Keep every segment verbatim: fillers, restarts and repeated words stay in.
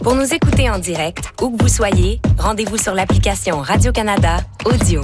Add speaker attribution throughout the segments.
Speaker 1: Pour nous écouter en direct, où que vous soyez, rendez-vous sur l'application Radio-Canada Audio.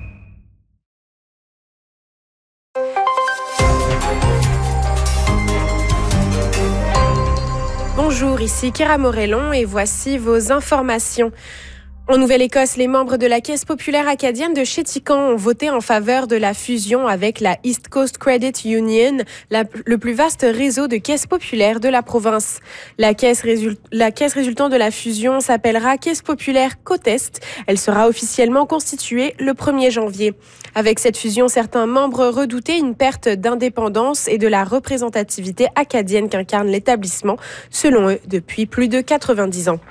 Speaker 2: Bonjour, ici Kira Morellon et voici vos informations. En Nouvelle-Écosse, les membres de la Caisse populaire acadienne de Chéticamp ont voté en faveur de la fusion avec la East Coast Credit Union, la, le plus vaste réseau de caisses populaires de la province. La caisse, résul, la caisse résultant de la fusion s'appellera Caisse populaire Côte-Est. Elle sera officiellement constituée le premier janvier. Avec cette fusion, certains membres redoutaient une perte d'indépendance et de la représentativité acadienne qu'incarne l'établissement, selon eux, depuis plus de quatre-vingt-dix ans.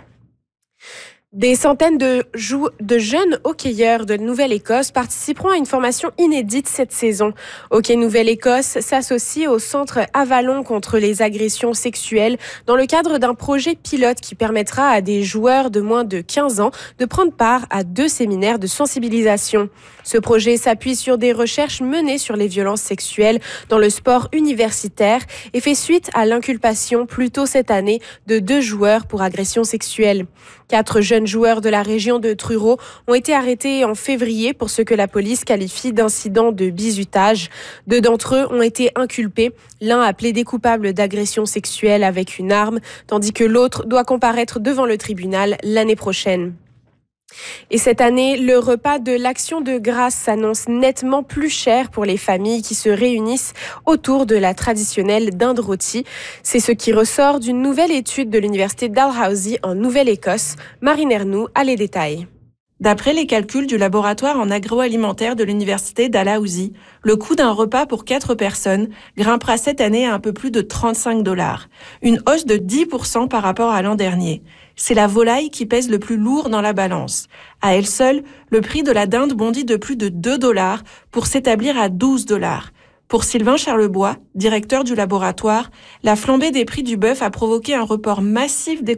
Speaker 2: Des centaines de, jou- de jeunes hockeyeurs de Nouvelle-Écosse participeront à une formation inédite cette saison. Hockey Nouvelle-Écosse s'associe au Centre Avalon contre les agressions sexuelles dans le cadre d'un projet pilote qui permettra à des joueurs de moins de quinze ans de prendre part à deux séminaires de sensibilisation. Ce projet s'appuie sur des recherches menées sur les violences sexuelles dans le sport universitaire et fait suite à l'inculpation plus tôt cette année de deux joueurs pour agression sexuelle. Quatre jeunes joueurs de la région de Truro ont été arrêtés en février pour ce que la police qualifie d'incident de bizutage. Deux d'entre eux ont été inculpés. L'un a plaidé coupable d'agression sexuelle avec une arme, tandis que l'autre doit comparaître devant le tribunal l'année prochaine. Et cette année, le repas de l'Action de grâce s'annonce nettement plus cher pour les familles qui se réunissent autour de la traditionnelle dinde rôtie. C'est ce qui ressort d'une nouvelle étude de l'Université Dalhousie en Nouvelle-Écosse. Marine Ernoux a les détails.
Speaker 3: D'après les calculs du laboratoire en agroalimentaire de l'Université Dalhousie, le coût d'un repas pour quatre personnes grimpera cette année à un peu plus de trente-cinq dollars, une hausse de dix pour cent par rapport à l'an dernier. C'est la volaille qui pèse le plus lourd dans la balance. À elle seule, le prix de la dinde bondit de plus de deux dollars pour s'établir à douze dollars. Pour Sylvain Charlebois, directeur du laboratoire, la flambée des prix du bœuf a provoqué un report massif des